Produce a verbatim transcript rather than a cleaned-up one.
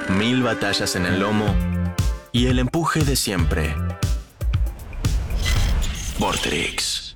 mil batallas en el lomo y el empuje de siempre. Vorterix.